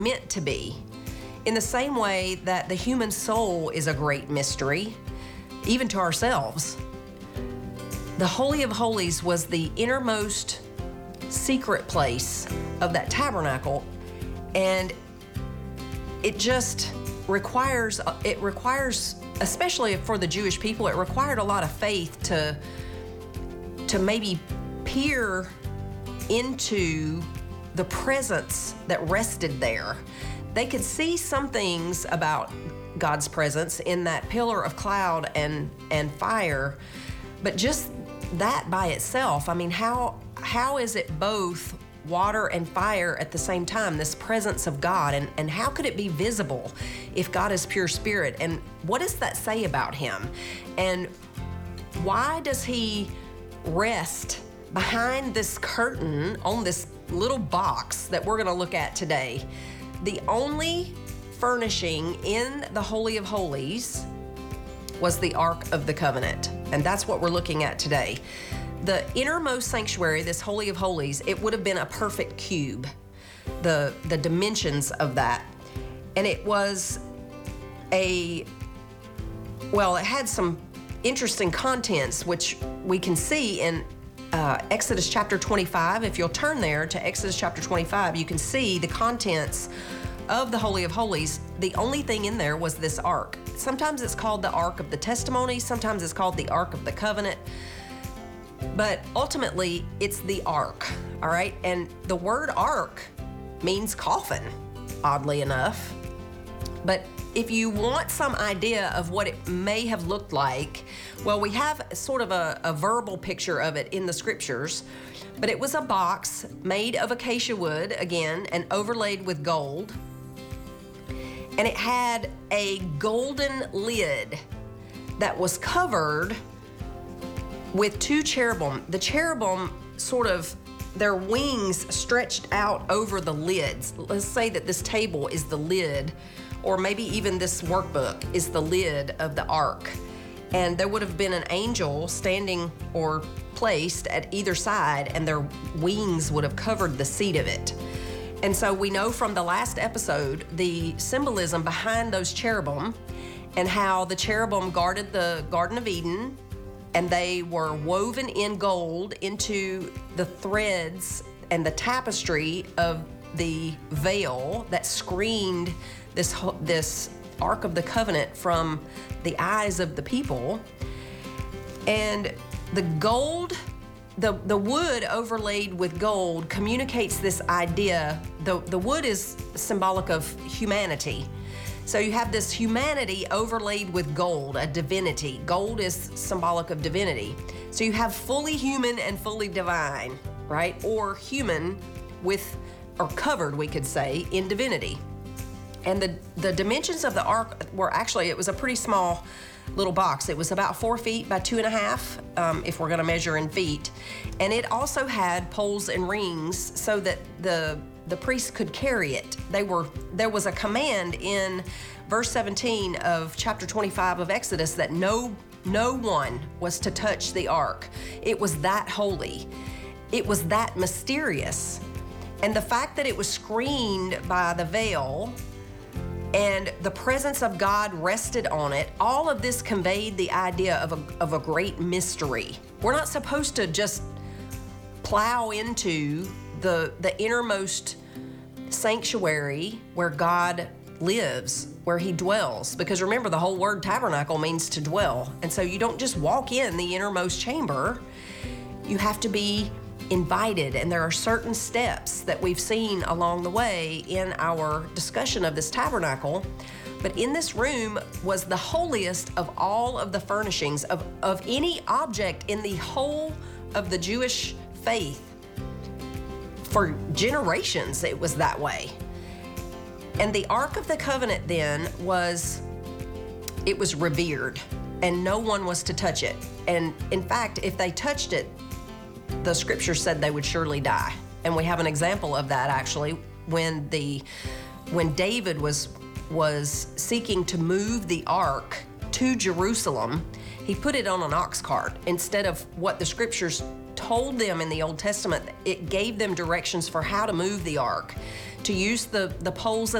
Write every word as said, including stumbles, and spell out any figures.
meant to be. In the same way that the human soul is a great mystery, even to ourselves, the Holy of Holies was the innermost secret place of that tabernacle, and it just requires, it requires, especially for the Jewish people, it required a lot of faith to, to maybe peer into the presence that rested there. They could see some things about God's presence in that pillar of cloud and, and fire, but just that by itself, I mean, how how is it both water and fire at the same time, this presence of God, and, and how could it be visible if God is pure spirit? And what does that say about him? And why does he rest behind this curtain on this little box that we're gonna look at today? The only furnishing in the Holy of Holies was the Ark of the Covenant, and that's what we're looking at today. The innermost sanctuary, this Holy of Holies, it would have been a perfect cube, the, the dimensions of that. And it was a, well, it had some interesting contents, which we can see in uh, Exodus chapter twenty-five. If you'll turn there to Exodus chapter twenty-five, you can see the contents of the Holy of Holies. The only thing in there was this ark. Sometimes it's called the Ark of the Testimony, sometimes it's called the Ark of the Covenant, but ultimately it's the ark, all right? And the word ark means coffin, oddly enough. But if you want some idea of what it may have looked like, well, we have sort of a, a verbal picture of it in the scriptures, but it was a box made of acacia wood, again, and overlaid with gold. And it had a golden lid that was covered with two cherubim. The cherubim sort of, their wings stretched out over the lids. Let's say that this table is the lid, or maybe even this workbook is the lid of the ark. And there would have been an angel standing or placed at either side, and their wings would have covered the seat of it. And so we know from the last episode the symbolism behind those cherubim and how the cherubim guarded the Garden of Eden, and they were woven in gold into the threads and the tapestry of the veil that screened this, this Ark of the Covenant from the eyes of the people. And the gold, the, the wood overlaid with gold communicates this idea. The, the wood is symbolic of humanity. So you have this humanity overlaid with gold, a divinity. Gold is symbolic of divinity. So you have fully human and fully divine, right? Or human with, or covered, we could say, in divinity. And the, the dimensions of the ark were actually, it was a pretty small little box. It was about four feet by two and a half, um, if we're gonna measure in feet. And it also had poles and rings so that the the priests could carry it. They were, there was a command in verse seventeen of chapter twenty-five of Exodus that no, no one was to touch the ark. It was that holy. It was that mysterious. And the fact that it was screened by the veil and the presence of God rested on it, all of this conveyed the idea of a, of a great mystery. We're not supposed to just plow into the, the innermost sanctuary where God lives, where he dwells. Because remember, the whole word tabernacle means to dwell. And so you don't just walk in the innermost chamber, you have to be invited. And there are certain steps that we've seen along the way in our discussion of this tabernacle. But in this room was the holiest of all of the furnishings of, of any object in the whole of the Jewish faith. For generations, it was that way. And the Ark of the Covenant then was, it was revered, and no one was to touch it. And in fact, if they touched it, the scripture said they would surely die. And we have an example of that actually when the when David was was seeking to move the ark to Jerusalem. He put it on an ox cart instead of what the scriptures told them in the Old Testament. It gave them directions for how to move the ark. to use the, the poles of